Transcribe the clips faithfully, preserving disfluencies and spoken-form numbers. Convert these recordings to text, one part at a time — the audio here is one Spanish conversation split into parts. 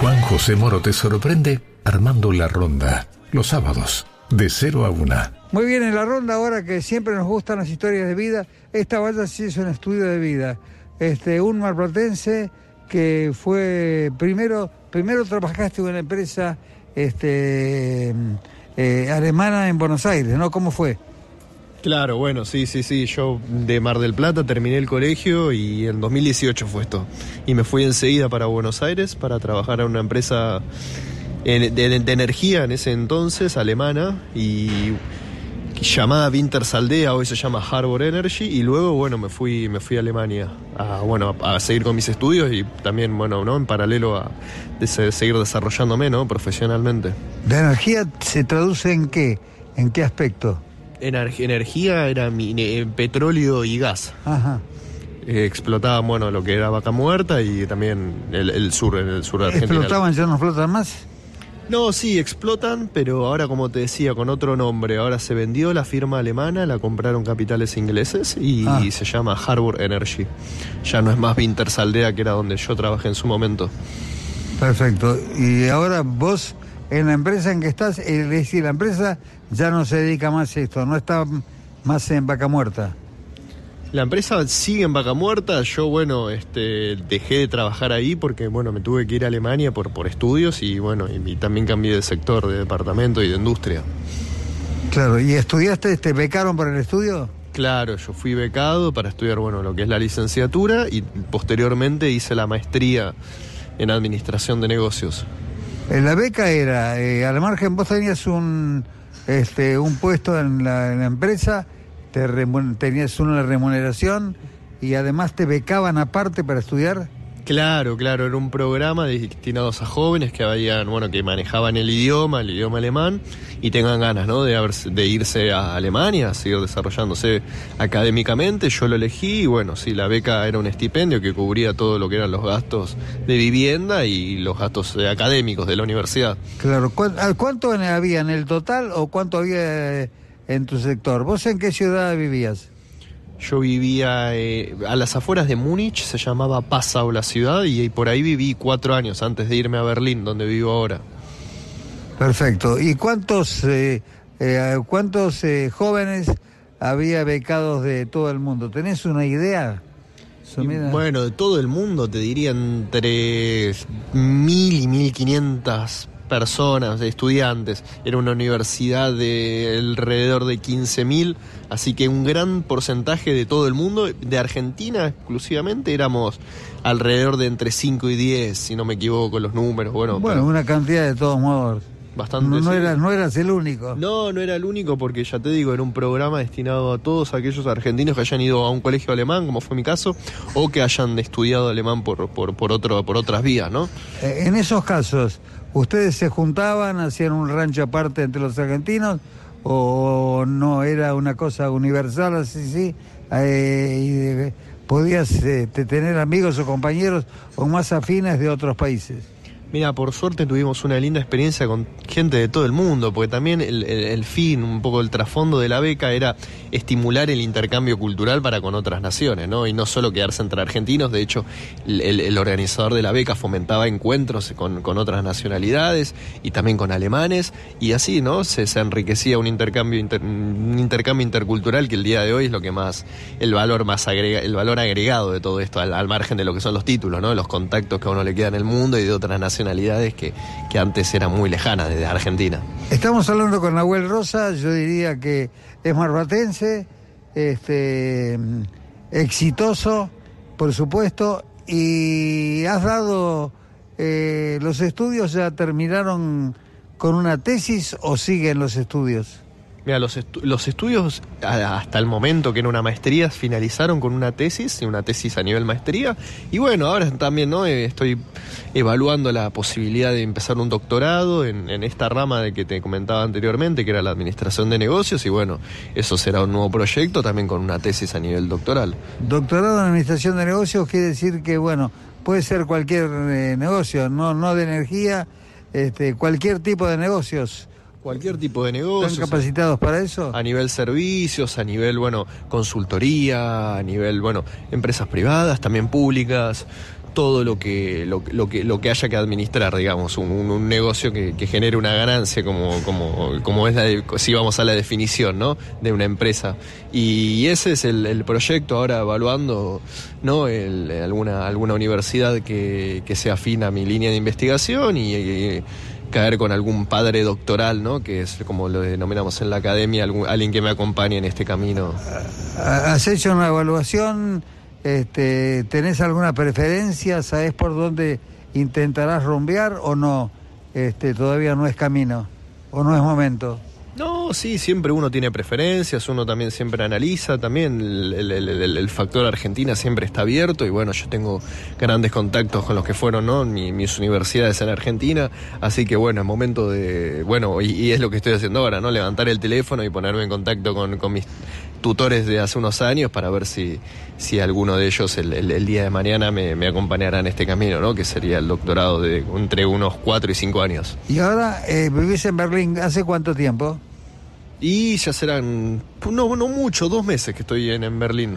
Juan José Moro te sorprende armando la ronda, los sábados, de cero a una. Muy bien, en la ronda ahora que siempre nos gustan las historias de vida, esta valla sí es un estudio de vida. Este, un marplatense que fue, primero, primero trabajaste en una empresa este, eh, alemana en Buenos Aires, ¿no? ¿Cómo fue? Claro, bueno, sí, sí, sí, yo de Mar del Plata terminé el colegio y en dos mil dieciocho fue esto. Y me fui enseguida para Buenos Aires para trabajar en una empresa de, de, de energía en ese entonces, alemana, y llamada Wintershaldea, hoy se llama Harbour Energy, y luego, bueno, me fui me fui a Alemania a, bueno, a, a seguir con mis estudios y también, bueno, ¿no? En paralelo a de se, seguir desarrollándome, ¿no? Profesionalmente. ¿La energía se traduce en qué? ¿En qué aspecto? Ener- energía era mi, eh, petróleo y gas. Ajá. Eh, explotaban, bueno, lo que era Vaca Muerta y también el, el sur, en el sur de Argentina. ¿Explotaban, ya no flotan más? No, sí, explotan, pero ahora, como te decía, con otro nombre. Ahora se vendió la firma alemana, la compraron capitales ingleses y, ah. y se llama Harbour Energy. Ya no es más Wintershaldea, que era donde yo trabajé en su momento. Perfecto. Y ahora vos, en la empresa en que estás, es decir, la empresa ya no se dedica más a esto, no está más en Vaca Muerta. La empresa sigue en Vaca Muerta. Yo, bueno, este, dejé de trabajar ahí porque, bueno, me tuve que ir a Alemania por, por estudios y, bueno, y, y también cambié de sector, de departamento y de industria. Claro, ¿y estudiaste, te becaron para el estudio? Claro, yo fui becado para estudiar, bueno, lo que es la licenciatura y posteriormente hice la maestría en administración de negocios. La beca era, eh, al margen, vos tenías un, este, un puesto en la, en la empresa, te remun- tenías una remuneración y además te becaban aparte para estudiar. Claro, claro, era un programa destinado a jóvenes que habían, bueno, que manejaban el idioma, el idioma alemán, y tengan ganas, ¿no?, de, haber, de irse a Alemania, a seguir desarrollándose académicamente. Yo lo elegí y, bueno, sí, la beca era un estipendio que cubría todo lo que eran los gastos de vivienda y los gastos eh, académicos de la universidad. Claro, ¿cuánto había en el total o cuánto había en tu sector? ¿Vos en qué ciudad vivías? Yo vivía eh, a las afueras de Múnich, se llamaba Passau la ciudad, y, y por ahí viví cuatro años antes de irme a Berlín, donde vivo ahora. Perfecto. ¿Y cuántos eh, eh, cuántos eh, jóvenes había becados de todo el mundo? ¿Tenés una idea? Y, bueno, de todo el mundo te diría entre mil y mil quinientas personas, estudiantes. Era una universidad de alrededor de quince mil, así que un gran porcentaje de todo el mundo. De Argentina exclusivamente éramos alrededor de entre cinco y diez, si no me equivoco, los números. Bueno, bueno pero una cantidad de todos modos. Bastante. No, no, sí. eras, no eras el único. No, no era el único, porque ya te digo, era un programa destinado a todos aquellos argentinos que hayan ido a un colegio alemán, como fue mi caso, o que hayan estudiado alemán por, por, por, otro, por otras vías, ¿no? Eh, en esos casos, ¿ustedes se juntaban, hacían un rancho aparte entre los argentinos, o no era una cosa universal así, sí? Eh, y de, ¿podías eh, tener amigos o compañeros o más afines de otros países? Mira, por suerte tuvimos una linda experiencia con gente de todo el mundo, porque también el, el, el fin, un poco el trasfondo de la beca era estimular el intercambio cultural para con otras naciones, ¿no? Y no solo quedarse entre argentinos. De hecho, el, el organizador de la beca fomentaba encuentros con, con otras nacionalidades y también con alemanes, y así, ¿no? Se, se enriquecía un intercambio inter, un intercambio intercultural, que el día de hoy es lo que más, el valor más agrega, el valor agregado de todo esto, al, al margen de lo que son los títulos, ¿no? Los contactos que a uno le quedan en el mundo y de otras nacionalidades que, que antes eran muy lejanas desde Argentina. Estamos hablando con Nahuel Rosa, yo diría que es marplatense, este, exitoso, por supuesto, y has dado, eh, los estudios ya terminaron con una tesis o siguen los estudios. Mira, los, estu- los estudios hasta el momento, que era una maestría, finalizaron con una tesis, una tesis a nivel maestría, y bueno, ahora también, ¿no? Estoy evaluando la posibilidad de empezar un doctorado en, en esta rama de que te comentaba anteriormente, que era la administración de negocios, y bueno, eso será un nuevo proyecto también con una tesis a nivel doctoral. Doctorado en administración de negocios quiere decir que, bueno, puede ser cualquier eh, negocio, no, no de energía, este, cualquier tipo de negocios. Cualquier tipo de negocios. ¿Están capacitados para eso? A nivel servicios, a nivel, bueno, consultoría, a nivel, bueno, empresas privadas, también públicas. todo lo que lo, lo que lo que haya que administrar, digamos, un, un, un negocio que, que genere una ganancia, como como como es la de, si vamos a la definición, ¿no?, de una empresa. Y ese es el, el proyecto ahora, evaluando, ¿no?, el, alguna alguna universidad que, que se afina a mi línea de investigación y, y caer con algún padre doctoral, ¿no?, que es como lo denominamos en la academia, algún, alguien que me acompañe en este camino. ¿Has hecho una evaluación? Este, ¿tenés alguna preferencia? ¿Sabés por dónde intentarás rumbear o no? Este, todavía no es camino o no es momento. No, sí, siempre uno tiene preferencias, uno también siempre analiza, también el, el, el, el factor Argentina siempre está abierto y bueno, yo tengo grandes contactos con los que fueron, ¿no?, Mi, mis universidades en Argentina, así que bueno, es momento de, bueno, y, y es lo que estoy haciendo ahora, ¿no?, levantar el teléfono y ponerme en contacto con, con mis tutores de hace unos años para ver si, si alguno de ellos el, el, el día de mañana me, me acompañará en este camino, ¿no?, que sería el doctorado de entre unos cuatro y cinco años. Y ahora eh, vivís en Berlín, ¿hace cuánto tiempo? Y ya serán, no, no mucho, dos meses que estoy en, en Berlín.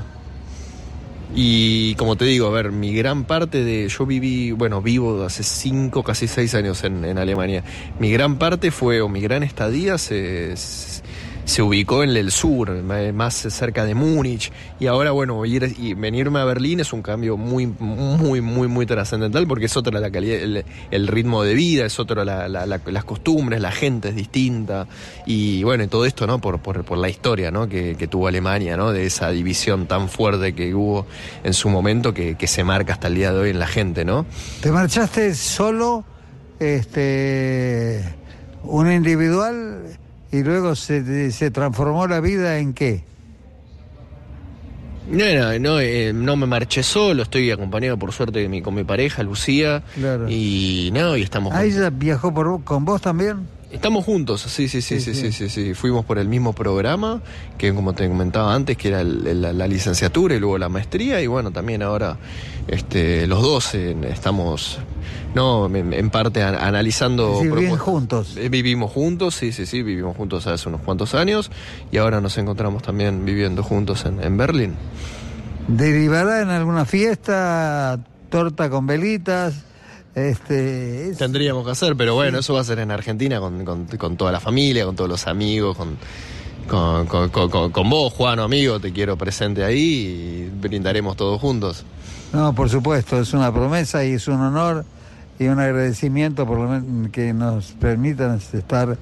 Y como te digo, a ver, mi gran parte de... Yo viví, bueno, vivo hace cinco, casi seis años en, en Alemania. Mi gran parte fue, o mi gran estadía se... se ubicó en el sur, más cerca de Múnich, y ahora, bueno, ir y venirme a Berlín es un cambio muy, muy, muy, muy trascendental, porque es otra la calidad, el, el ritmo de vida, es otra la, la, la, las costumbres, la gente es distinta, y bueno, y todo esto, ¿no?, por, por, por la historia, ¿no?, que, que tuvo Alemania, ¿no?, de esa división tan fuerte que hubo en su momento, que, que se marca hasta el día de hoy en la gente, ¿no? ¿Te marchaste solo, este, un individual? ¿Y luego se, se transformó la vida en qué? No, no, no, eh, no me marché solo, estoy acompañado por suerte de mi, con mi pareja, Lucía. Claro. Y no, y estamos juntos. ¿Ah, ella viajó por, con vos también? Estamos juntos, sí, sí, sí, sí, sí, sí, sí, sí. Fuimos por el mismo programa, que como te comentaba antes, que era el, el, la, la licenciatura y luego la maestría, y bueno, también ahora este, los dos eh, estamos, no, en, en parte a, analizando... Sí, viven juntos. Eh, vivimos juntos, sí, sí, sí, vivimos juntos hace unos cuantos años, y ahora nos encontramos también viviendo juntos en, en Berlín. ¿Derivará en alguna fiesta, torta con velitas? Este, es... Tendríamos que hacer, pero bueno, sí, eso va a ser en Argentina con, con, con toda la familia, con todos los amigos, con, con, con, con, con vos, Juan, amigo, te quiero presente ahí y brindaremos todos juntos. No, por supuesto, es una promesa y es un honor y un agradecimiento por lo menos que nos permitan estar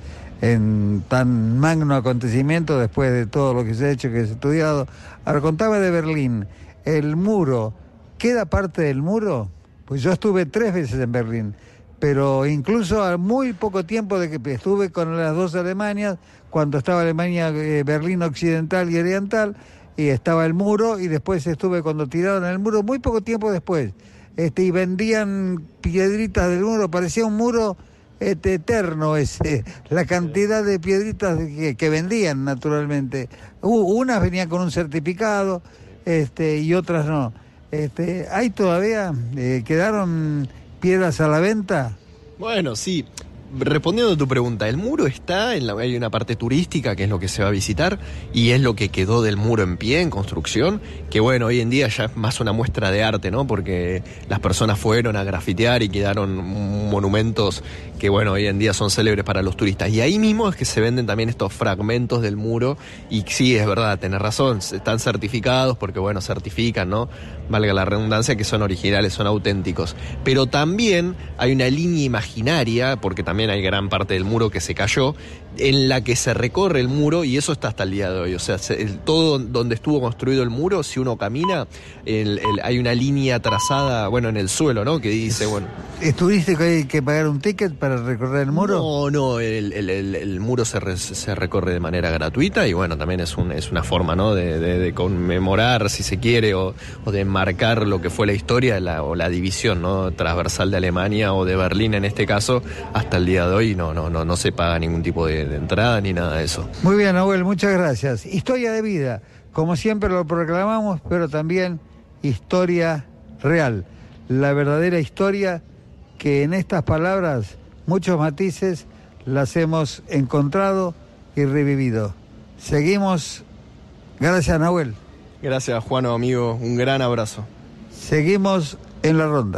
en tan magno acontecimiento después de todo lo que se ha hecho, que se ha estudiado. Ahora, contame de Berlín, el muro, ¿queda parte del muro? Pues yo estuve tres veces en Berlín, pero incluso a muy poco tiempo de que estuve con las dos Alemanias, cuando estaba Alemania, eh, Berlín Occidental y Oriental, y estaba el muro, y después estuve cuando tiraron el muro, muy poco tiempo después, este, y vendían piedritas del muro, parecía un muro este, eterno ese, la cantidad de piedritas que, que vendían naturalmente. Uh, unas venían con un certificado, este, y otras no. Este, ¿hay todavía, eh, quedaron piedras a la venta? Bueno, sí. Respondiendo a tu pregunta, el muro está, en la, hay una parte turística que es lo que se va a visitar y es lo que quedó del muro en pie, en construcción, que bueno, hoy en día ya es más una muestra de arte, ¿no? Porque las personas fueron a grafitear y quedaron monumentos que bueno, hoy en día son célebres para los turistas. Y ahí mismo es que se venden también estos fragmentos del muro y sí, es verdad, tenés razón, están certificados porque bueno, certifican, ¿no? Valga la redundancia, que son originales, son auténticos. Pero también hay una línea imaginaria, porque también hay gran parte del muro que se cayó, en la que se recorre el muro y eso está hasta el día de hoy. O sea, se, el, todo donde estuvo construido el muro, si uno camina, el, el, hay una línea trazada, bueno, en el suelo, ¿no? Que dice, bueno... ¿Es turístico, hay que pagar un ticket para recorrer el muro? No, no, el, el, el, el muro se, re, se recorre de manera gratuita y bueno, también es, un, es una forma, ¿no? De, de, de conmemorar, si se quiere, o, o de marcar lo que fue la historia la, o la división, ¿no? Transversal de Alemania o de Berlín en este caso, hasta el día de hoy no, no, no, no se paga ningún tipo de, de entrada ni nada de eso. Muy bien, Nahuel, muchas gracias. Historia de vida, como siempre lo proclamamos, pero también historia real, la verdadera historia que en estas palabras, muchos matices, las hemos encontrado y revivido. Seguimos, gracias Nahuel. Gracias Juan, amigo, un gran abrazo. Seguimos en la ronda.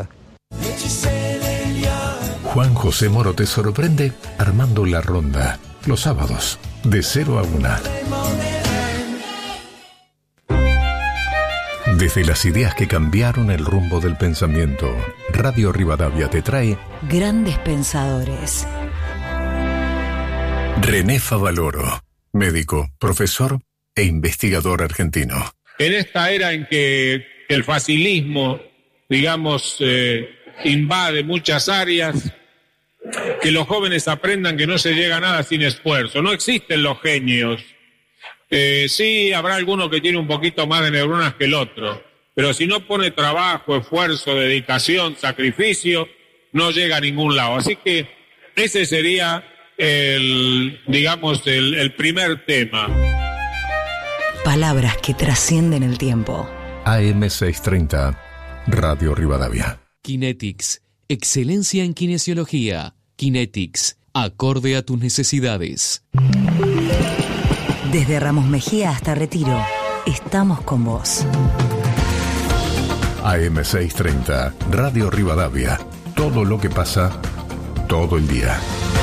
Juan José Moro te sorprende armando la ronda. Los sábados, de cero a una. Desde las ideas que cambiaron el rumbo del pensamiento, Radio Rivadavia te trae Grandes Pensadores. René Favaloro, médico, profesor e investigador argentino. En esta era en que el facilismo, digamos, eh, invade muchas áreas, que los jóvenes aprendan que no se llega a nada sin esfuerzo. No existen los genios. Eh, sí, habrá alguno que tiene un poquito más de neuronas que el otro, pero si no pone trabajo, esfuerzo, dedicación, sacrificio, no llega a ningún lado. Así que ese sería el, digamos, el, el primer tema. Palabras que trascienden el tiempo. A M seiscientos treinta, Radio Rivadavia. Kinetics, excelencia en kinesiología. Kinetics, acorde a tus necesidades. Desde Ramos Mejía hasta Retiro, estamos con vos. A M seiscientos treinta, Radio Rivadavia. Todo lo que pasa, todo el día.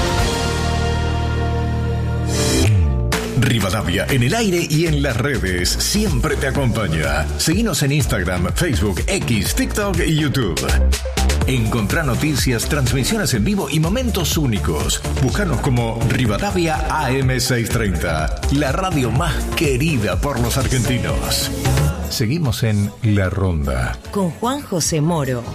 Rivadavia en el aire y en las redes siempre te acompaña. Seguinos en Instagram, Facebook, X, TikTok y YouTube. Encontrá noticias, transmisiones en vivo y momentos únicos. Búscanos como Rivadavia A M seiscientos treinta, la radio más querida por los argentinos. Seguimos en La Ronda con Juan José Moro.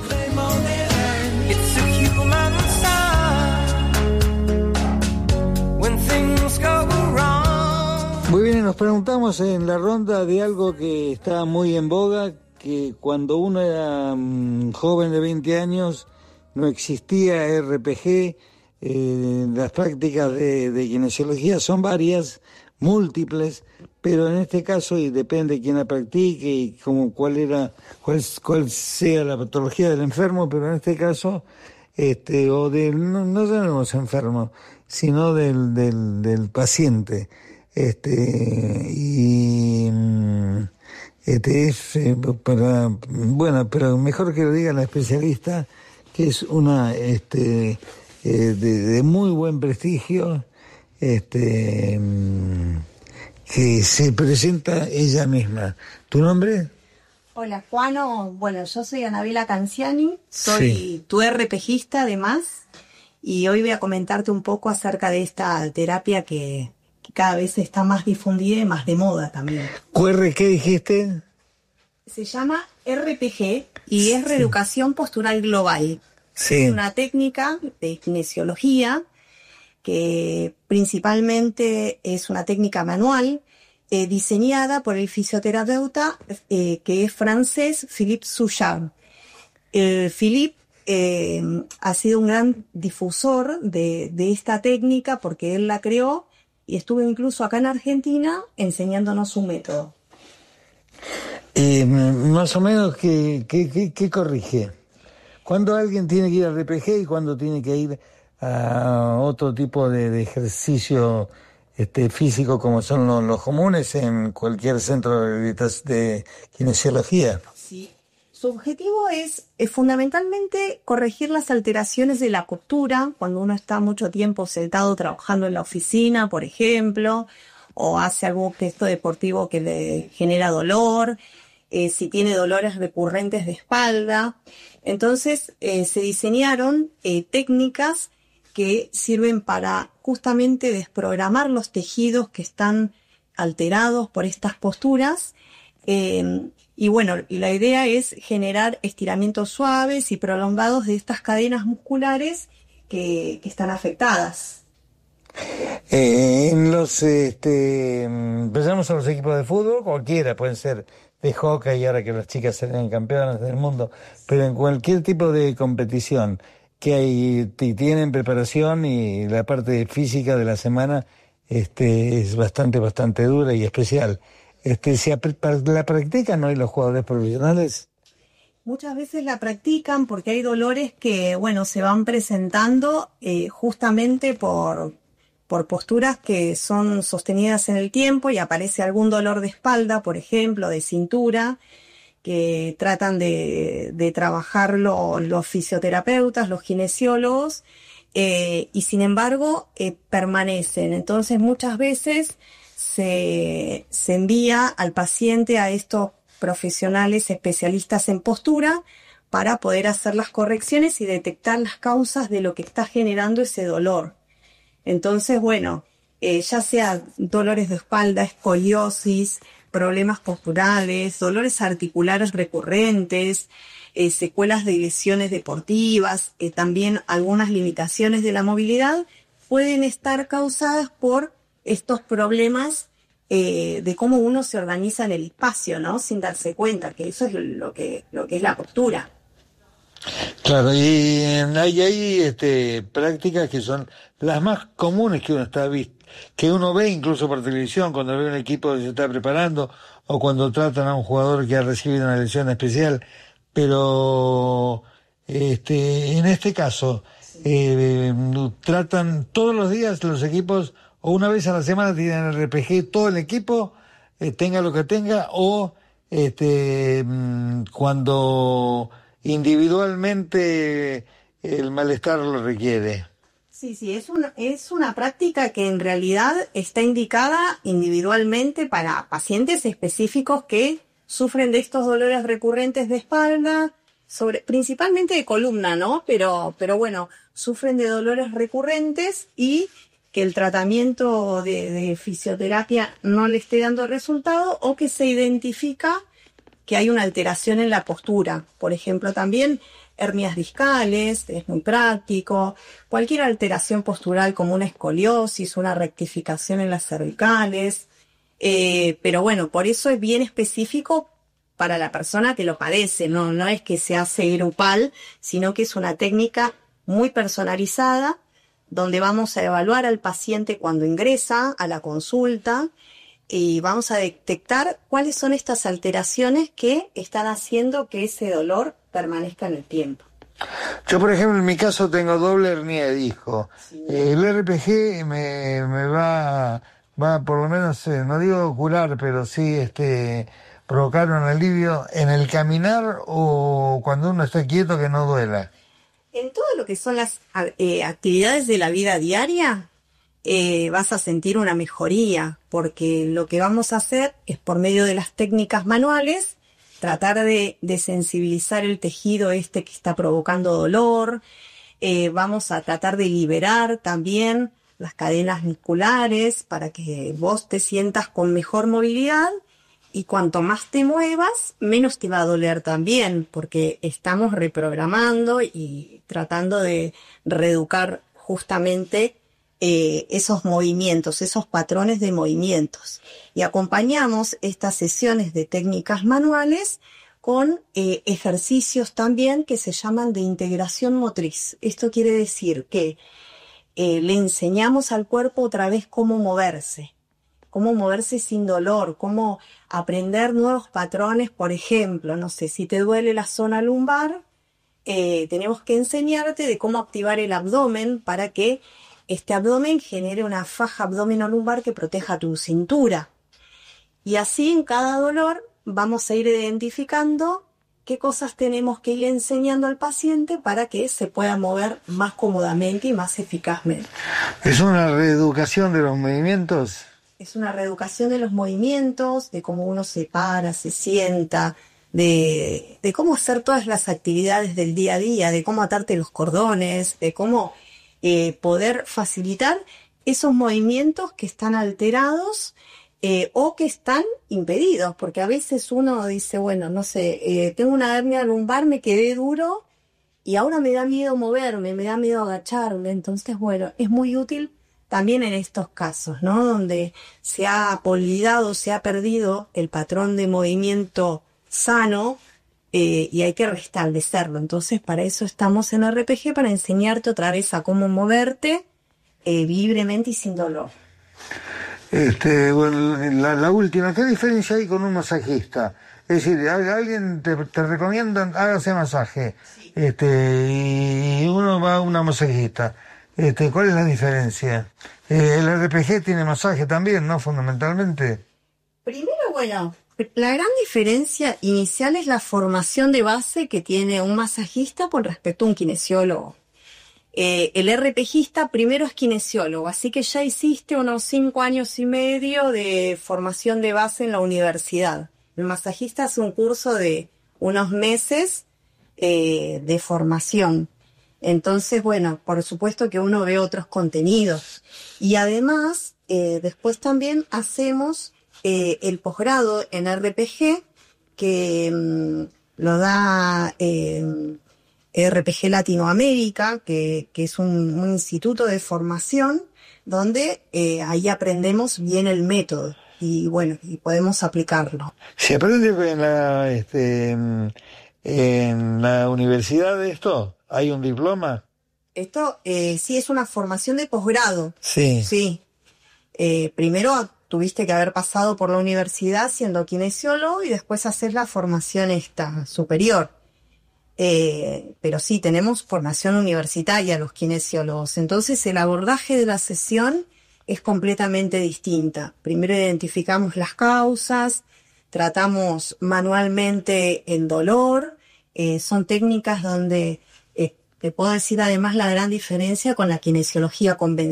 Muy bien, nos preguntamos en La Ronda de algo que está muy en boga, que cuando uno era um, joven de veinte años no existía R P G. Eh, las prácticas de, de kinesiología son varias, múltiples, pero en este caso, y depende de quién la practique y como cuál era, cuál, cuál sea la patología del enfermo, pero en este caso, este, o del, no, no de los enfermos, sino del, del, del paciente. Este, y este es eh, para, bueno, pero mejor que lo diga la especialista, que es una este eh, de, de muy buen prestigio, este que se presenta ella misma. ¿Tu nombre? Hola, Juano. Bueno, yo soy Anabela Canciani, soy Sí. tu RPGista además, y hoy voy a comentarte un poco acerca de esta terapia que cada vez está más difundida y más de moda también. ¿Q R qué dijiste? Se llama R P G y es reeducación postural global. Sí. Es una técnica de kinesiología que principalmente es una técnica manual eh, diseñada por el fisioterapeuta eh, que es francés, Philippe Souchard. Eh, Philippe eh, ha sido un gran difusor de, de esta técnica porque él la creó y estuvo incluso acá en Argentina enseñándonos su método. Eh, más o menos, ¿qué, qué, qué, qué corrige? ¿Cuándo alguien tiene que ir al R P G y cuándo tiene que ir a otro tipo de, de ejercicio este, físico como son los, los comunes en cualquier centro de, de kinesiología? Sí. Su objetivo es, es fundamentalmente corregir las alteraciones de la postura cuando uno está mucho tiempo sentado trabajando en la oficina, por ejemplo, o hace algún gesto deportivo que le genera dolor, eh, si tiene dolores recurrentes de espalda. Entonces eh, se diseñaron eh, técnicas que sirven para justamente desprogramar los tejidos que están alterados por estas posturas. Eh, Y bueno, la idea es generar estiramientos suaves y prolongados de estas cadenas musculares que, que están afectadas. Eh, en los, este, empezamos a los equipos de fútbol, cualquiera, pueden ser de hockey, ahora que las chicas serían campeonas del mundo, pero en cualquier tipo de competición que hay, y tienen preparación y la parte física de la semana este, es bastante, bastante dura y especial. Este, ¿se la practican hoy los jugadores profesionales? Muchas veces la practican porque hay dolores que, bueno, se van presentando eh, justamente por, por posturas que son sostenidas en el tiempo y aparece algún dolor de espalda, por ejemplo, de cintura, que tratan de, de trabajar lo, los fisioterapeutas, los kinesiólogos, eh, y sin embargo eh, permanecen. Entonces muchas veces se, se envía al paciente a estos profesionales especialistas en postura para poder hacer las correcciones y detectar las causas de lo que está generando ese dolor. Entonces, bueno, eh, ya sea dolores de espalda, escoliosis, problemas posturales, dolores articulares recurrentes, eh, secuelas de lesiones deportivas, eh, también algunas limitaciones de la movilidad, pueden estar causadas por estos problemas eh, de cómo uno se organiza en el espacio, ¿no? Sin darse cuenta, que eso es lo que, lo que es la postura. Claro, y hay, hay este, prácticas que son las más comunes que uno está visto, que uno ve incluso por televisión cuando ve un equipo que se está preparando o cuando tratan a un jugador que ha recibido una lesión especial, pero este, en este caso eh, tratan todos los días los equipos o una vez a la semana tienen el R P G todo el equipo, eh, tenga lo que tenga, o este cuando individualmente el malestar lo requiere. Sí, sí, es una, es una práctica que en realidad está indicada individualmente para pacientes específicos que sufren de estos dolores recurrentes de espalda, sobre, principalmente de columna, ¿no? Pero, pero bueno, sufren de dolores recurrentes y que el tratamiento de, de fisioterapia no le esté dando resultado, o que se identifica que hay una alteración en la postura. Por ejemplo, también hernias discales, es muy práctico, cualquier alteración postural como una escoliosis, una rectificación en las cervicales, eh, pero bueno, por eso es bien específico para la persona que lo padece, no, no es que se hace grupal, sino que es una técnica muy personalizada, donde vamos a evaluar al paciente cuando ingresa a la consulta, y vamos a detectar cuáles son estas alteraciones que están haciendo que ese dolor permanezca en el tiempo. Yo, por ejemplo, en mi caso tengo doble hernia de disco. Sí. Eh, el R P G me, me va, va por lo menos, eh, no digo curar, pero sí este, provocar un alivio en el caminar o cuando uno está quieto que no duela. En todo lo que son las eh, actividades de la vida diaria, Eh, vas a sentir una mejoría, porque lo que vamos a hacer es, por medio de las técnicas manuales, tratar de, de sensibilizar el tejido este que está provocando dolor, eh, vamos a tratar de liberar también las cadenas musculares para que vos te sientas con mejor movilidad, y cuanto más te muevas, menos te va a doler también, porque estamos reprogramando y tratando de reeducar justamente Eh, esos movimientos, esos patrones de movimientos. Y acompañamos estas sesiones de técnicas manuales con eh, ejercicios también que se llaman de integración motriz. Esto quiere decir que eh, le enseñamos al cuerpo otra vez cómo moverse, cómo moverse sin dolor, cómo aprender nuevos patrones. Por ejemplo, no sé, si te duele la zona lumbar, eh, tenemos que enseñarte de cómo activar el abdomen para que este abdomen genere una faja abdominolumbar que proteja tu cintura. Y así en cada dolor vamos a ir identificando qué cosas tenemos que ir enseñando al paciente para que se pueda mover más cómodamente y más eficazmente. ¿Es una reeducación de los movimientos? Es una reeducación de los movimientos, de cómo uno se para, se sienta, de, de cómo hacer todas las actividades del día a día, de cómo atarte los cordones, de cómo Eh, poder facilitar esos movimientos que están alterados eh, o que están impedidos, porque a veces uno dice, bueno, no sé, eh, tengo una hernia lumbar, me quedé duro y ahora me da miedo moverme, me da miedo agacharme. Entonces, bueno, es muy útil también en estos casos, ¿no? Donde se ha olvidado, se ha perdido el patrón de movimiento sano, Eh, y hay que restablecerlo. Entonces, para eso estamos en R P G, para enseñarte otra vez a cómo moverte eh, libremente y sin dolor. Este, bueno, la, la última, ¿qué diferencia hay con un masajista? Es decir, alguien te, te recomienda, hágase masaje, sí. este, y uno va a una masajista. Este, ¿cuál es la diferencia? Eh, el R P G tiene masaje también, ¿no? Fundamentalmente. Primero, bueno, la gran diferencia inicial es la formación de base que tiene un masajista con respecto a un kinesiólogo. Eh, el RPGista primero es kinesiólogo, así que ya hiciste unos cinco años y medio de formación de base en la universidad. El masajista hace un curso de unos meses eh, de formación. Entonces, bueno, por supuesto que uno ve otros contenidos. Y además, eh, después también hacemos eh, el posgrado en R P G, que mmm, lo da eh, R P G Latinoamérica, que, que es un, un instituto de formación donde eh, ahí aprendemos bien el método y bueno, y podemos aplicarlo. ¿Se aprende en la, este, en la universidad de esto? ¿Hay un diploma? Esto eh, sí es una formación de posgrado. Sí. Sí. Eh, primero tuviste que haber pasado por la universidad siendo kinesiólogo y después hacer la formación esta superior. Eh, pero sí, tenemos formación universitaria los kinesiólogos. Entonces el abordaje de la sesión es completamente distinta. Primero identificamos las causas, tratamos manualmente el dolor. Eh, son técnicas donde, eh, te puedo decir además la gran diferencia con la kinesiología convencional.